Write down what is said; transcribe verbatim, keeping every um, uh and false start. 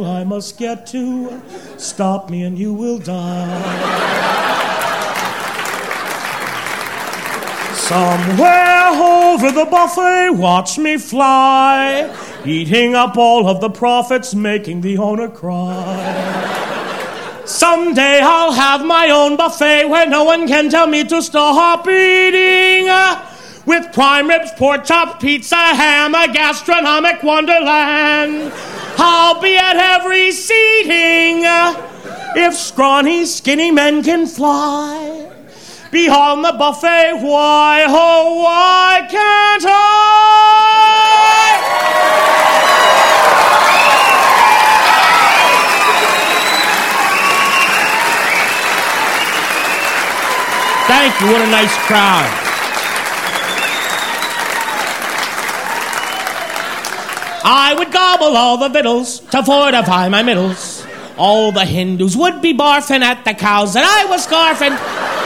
I must get to. Stop me and you will die. Somewhere over the buffet, watch me fly, eating up all of the profits, making the owner cry. Someday I'll have my own buffet where no one can tell me to stop eating. With prime ribs, pork chop, pizza, ham, a gastronomic wonderland. I'll be at every seating. If scrawny, skinny men can fly beyond the buffet, why, oh, why can't I? Thank you, what a nice crowd. I would gobble all the victuals to fortify my middles. All the Hindus would be barfing at the cows that I was scarfing.